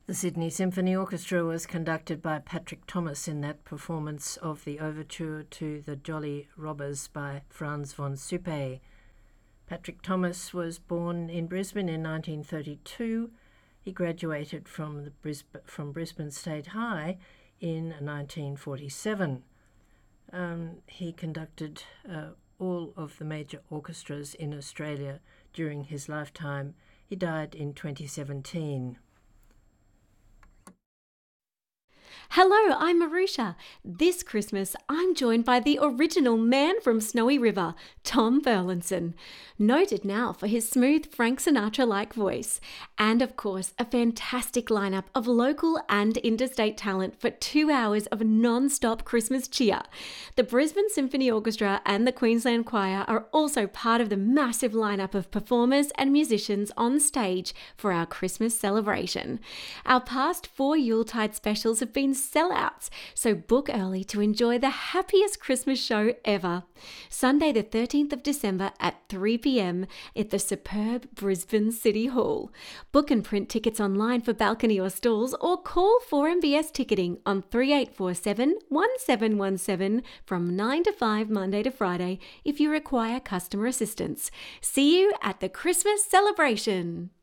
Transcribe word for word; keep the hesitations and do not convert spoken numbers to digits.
The Sydney Symphony Orchestra was conducted by Patrick Thomas in that performance of the overture to The Jolly Robbers by Franz von Suppé. Patrick Thomas was born in Brisbane in nineteen thirty-two. He graduated from, the Brisbane, from Brisbane State High in nineteen forty-seven. Um, he conducted uh, all of the major orchestras in Australia during his lifetime. He died in twenty seventeen. Hello, I'm Marusha. This Christmas, I'm joined by the original man from Snowy River, Tom Burlinson, noted now for his smooth Frank Sinatra-like voice, and of course, a fantastic lineup of local and interstate talent for two hours of non-stop Christmas cheer. The Brisbane Symphony Orchestra and the Queensland Choir are also part of the massive lineup of performers and musicians on stage for our Christmas celebration. Our past four Yuletide specials have been sellouts, so book early to enjoy the happiest Christmas show ever. Sunday the thirteenth of December at three p.m. at the superb Brisbane City Hall. Book and print tickets online for balcony or stalls, or call four M B S Ticketing on three eight four seven, one seven one seven from nine to five Monday to Friday if you require customer assistance. See you at the Christmas celebration.